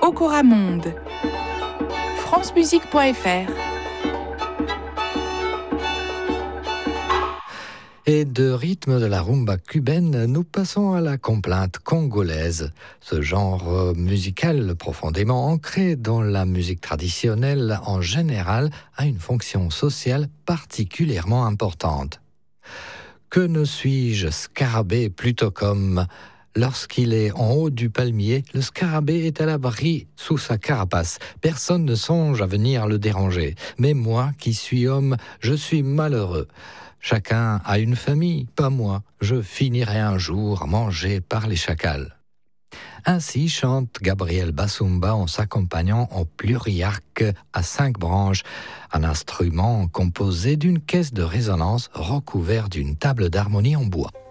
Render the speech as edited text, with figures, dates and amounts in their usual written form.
Okora Monde. francemusique.fr. Et de rythme de la rumba cubaine, nous passons à la complainte congolaise. Ce genre musical profondément ancré dans la musique traditionnelle en général a une fonction sociale particulièrement importante. Que ne suis-je scarabée plutôt comme... Lorsqu'il est en haut du palmier, le scarabée est à l'abri sous sa carapace. Personne ne songe à venir le déranger. Mais moi, qui suis homme, je suis malheureux. Chacun a une famille, pas moi. Je finirai un jour mangé par les chacals. Ainsi chante Gabriel Bassoumba en s'accompagnant en pluriarque à 5 branches, un instrument composé d'une caisse de résonance recouvert d'une table d'harmonie en bois.